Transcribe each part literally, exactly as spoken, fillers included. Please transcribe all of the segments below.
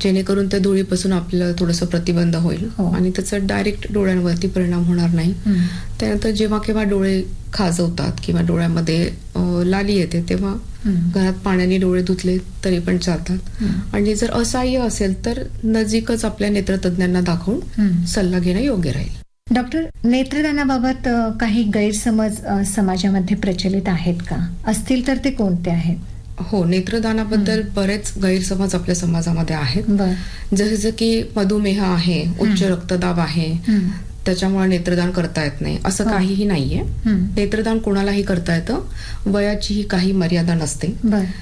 जेणेकरून त्या धुळीपासून आपल्याला थोडंसं प्रतिबंध होईल आणि त्याचा डायरेक्ट डोळ्यांवरती परिणाम होणार नाही. त्यानंतर जेव्हा केव्हा डोळे खाजवतात किंवा डोळ्यामध्ये लाली येते तेव्हा घरात पाण्याने डोळे धुतले तरी पण चालतात. आणि जर असह्य असेल तर नजीकच आपल्या नेत्रतज्ञांना दाखवून सल्ला घेणं योग्य राहील. डॉक्टर, नेत्रदानाबाबत काही गैरसमज समाजामध्ये प्रचलित आहेत का? असतील तर ते कोणते आहेत? हो, नेत्रदानाबद्दल बरेच गैरसमज आपल्या समाजामध्ये आहेत. जसं की मधुमेह आहे, उच्च रक्तदाब आहे, त्याच्यामुळे नेत्रदान करता येत नाही, असं काहीही नाहीये. नेत्रदान कोणालाही करता येतं, वयाचीही काही मर्यादा नसते.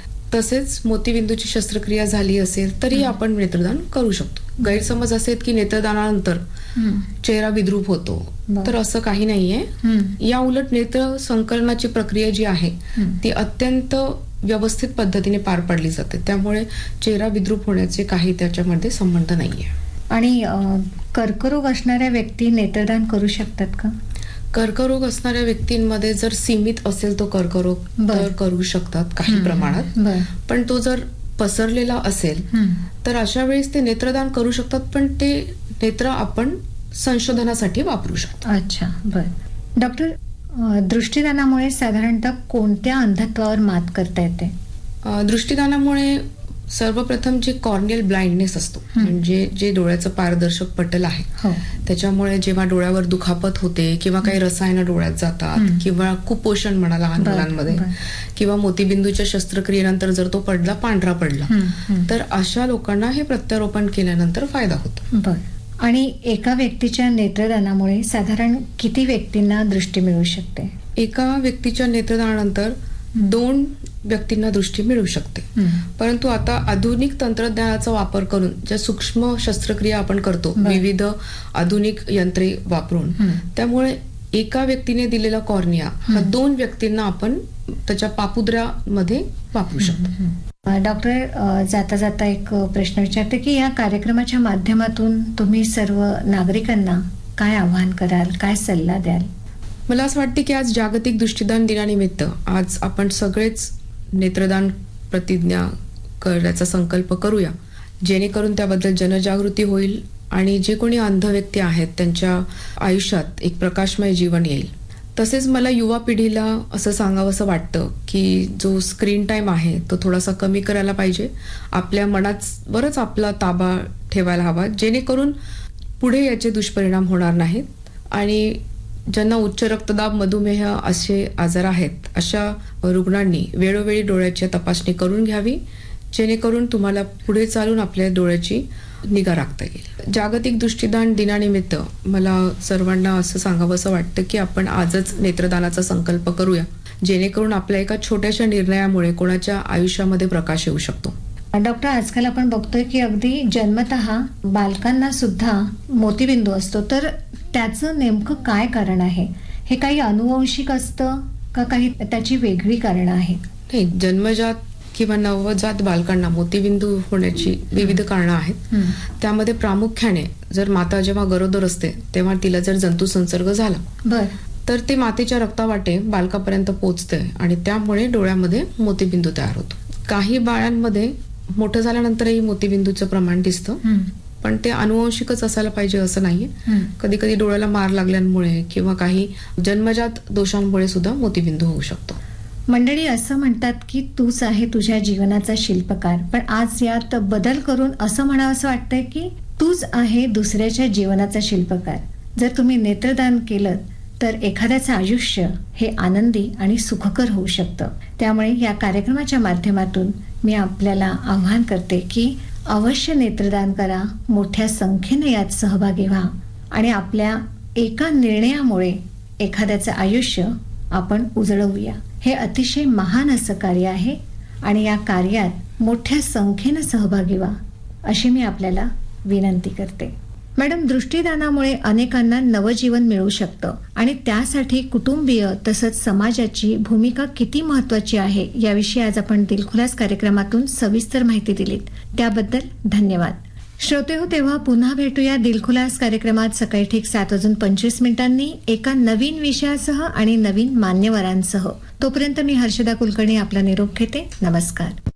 तसेच मोतीबिंदूची शस्त्रक्रिया झाली असेल तरी आपण नेत्रदान करू शकतो. गैरसमज असे की नेत्रदानानंतर चेहरा विद्रूप होतो, तर असं काही नाहीये. या उलट नेत्र संकलनाची प्रक्रिया जी आहे ती अत्यंत व्यवस्थित पद्धतीने पार पाडली जाते, त्यामुळे चेहरा विद्रूप होण्याचे काही त्याच्यामध्ये संबंध नाहीये. आणि कर्करोग असणाऱ्या व्यक्ती नेत्रदान करू शकतात का? कर्करोग असणाऱ्या व्यक्तींमध्ये जर सीमित असेल तो कर्करोग तर करू शकतात काही प्रमाणात, पण तो जर पसरलेला असेल तर अशा वेळेस ते नेत्रदान करू शकतात, पण ते नेत्र आपण संशोधनासाठी वापरू शकतो. अच्छा, बर. डॉक्टर, दृष्टीदानामुळे साधारणतः कोणत्या अंधत्वावर मात करता येते? दृष्टीदानामुळे सर्वप्रथम जे कॉर्नियल ब्लाइंडनेस असतो, म्हणजे जे डोळ्याचं पारदर्शक पटल आहे त्याच्यामुळे जेव्हा डोळ्यावर दुखापत होते किंवा काही रसायनं डोळ्यात जातात किंवा कुपोषण म्हणा लहान मुलांमध्ये किंवा मोतीबिंदूच्या शस्त्रक्रियेनंतर जर तो पडला पांढरा पडला तर अशा लोकांना हे प्रत्यारोपण केल्यानंतर फायदा होतो. आणि एका व्यक्तीच्या नेत्रदानामुळे साधारण किती व्यक्तींना दृष्टी मिळू शकते? एका व्यक्तीच्या नेत्रदानानंतर दोन व्यक्तींना दृष्टी मिळू शकते, परंतु आता आधुनिक तंत्रज्ञानाचा वापर करून ज्या सूक्ष्म शस्त्रक्रिया आपण करतो विविध आधुनिक यंत्रे वापरून, त्यामुळे एका व्यक्तीने दिलेला कॉर्निया हा दोन व्यक्तींना आपण त्याच्या पापुद्र्यामध्ये वापरू शकतो. डॉक्टर, जाता जाता एक प्रश्न विचारते की या कार्यक्रमाच्या माध्यमातून तुम्ही सर्व नागरिकांना काय आवाहन कराल, काय सल्ला द्याल? मला असं वाटतं की आज जागतिक दृष्टीदान दिनानिमित्त आज आपण सगळेच नेत्रदान प्रतिज्ञा करण्याचा संकल्प करूया, जेणेकरून त्याबद्दल जनजागृती होईल आणि जे कोणी अंध व्यक्ती आहेत त्यांच्या आयुष्यात एक प्रकाशमय जीवन येईल. तसेच मला युवा पिढीला असं सांगावंसं वाटतं की जो स्क्रीन टाइम आहे तो थोडासा कमी करायला पाहिजे, आपल्या मनावरच आपला ताबा ठेवायला हवा, जेणेकरून पुढे याचे दुष्परिणाम होणार नाहीत. आणि ज्यांना उच्च रक्तदाब, मधुमेह असे आजार आहेत अशा रुग्णांनी वेळोवेळी डोळ्याची तपासणी करून घ्यावी, जेणेकरून तुम्हाला पुढे चालून आपल्या डोळ्याची निगा राखता येईल. जागतिक दृष्टीदान दिनानिमित्त मला सर्वांना असं सांगावंसं वाटतं की आपण आजच नेत्रदानाचा संकल्प करूया, जेणेकरून आपल्या एका छोट्याशा निर्णयामुळे कोणाच्या आयुष्यामध्ये प्रकाश येऊ शकतो. डॉक्टर, आजकाल आपण बघतोय की अगदी जन्मतः बालकांना सुद्धा मोतीबिंदू असतो, तर त्याचं नेमकं काय कारण आहे? हे काही अनुवंशिक असतं का काही त्याची वेगळी कारण आहेत? नाही, जन्मजात किंवा नवजात बालकांना मोतीबिंदू होण्याची विविध कारणं आहेत. त्यामध्ये प्रामुख्याने जर माता जेव्हा गरोदर असते तेव्हा तिला जर जंतू संसर्ग झाला बर तर ते मातेच्या रक्तावाटे बालकापर्यंत पोहोचते आणि त्यामुळे डोळ्यामध्ये मोतीबिंदू तयार होतो. काही बाळांमध्ये मोठं झाल्यानंतरही मोतीबिंदूचं प्रमाण दिसतं, पण ते अनुवंशिकच असायला पाहिजे असं नाहीये. कधी कधी डोळ्याला मार लागल्यामुळे किंवा काही जन्मजात दोषांमुळे सुद्धा मोतीबिंदू होऊ शकतो. मंडळी, असं म्हणतात की तूच आहे तुझ्या जीवनाचा शिल्पकार, पण आज यात बदल करून असं म्हणावंसं वाटतंय की तूच आहे दुसऱ्याच्या जीवनाचा शिल्पकार. जर तुम्ही नेत्रदान केलं तर एखाद्याचं आयुष्य हे आनंदी आणि सुखकर होऊ शकतं. त्यामुळे या कार्यक्रमाच्या माध्यमातून मी आपल्याला आवाहन करते की अवश्य नेत्रदान करा, मोठ्या संख्येने यात सहभागी व्हा आणि आपल्या एका निर्णयामुळे एखाद्याचं आयुष्य आपण उजळवूया. हे अतिशय महान असं कार्य आहे आणि या कार्यात मोठ्या संख्येने सहभागी व्हा अशी मी आपल्याला विनंती करते. मॅडम, दृष्टीदानामुळे अनेकांना नवजीवन मिळू शकतं आणि त्यासाठी कुटुंबीय तसंच समाजाची भूमिका किती महत्वाची आहे याविषयी आज आपण दिलखुलास कार्यक्रमातून सविस्तर माहिती दिलीत, त्याबद्दल धन्यवाद. श्रोते हो, तेव्हा पुन्हा भेटूया दिलखुलास कार्यक्रमात सकाळी ठीक सात वाजून पंचवीस मिनिटांनी एका नवीन विषयासह आणि नवीन मान्यवरांसह. तोपर्यंत मी हर्षदा कुलकर्णी आपला निरोप घेते. नमस्कार.